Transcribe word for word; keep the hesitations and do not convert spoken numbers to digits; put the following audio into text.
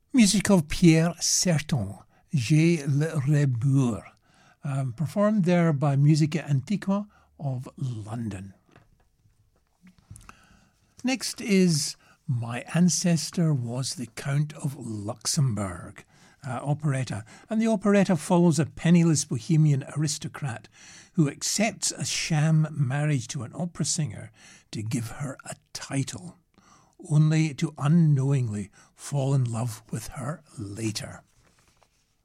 Music of Pierre Serton, J'ai le Rebours, um, performed there by Musica Antiqua of London. Next is My Ancestor Was the Count of Luxembourg, uh, operetta. And the operetta follows a penniless bohemian aristocrat who accepts a sham marriage to an opera singer to give her a title, only to unknowingly fall in love with her later.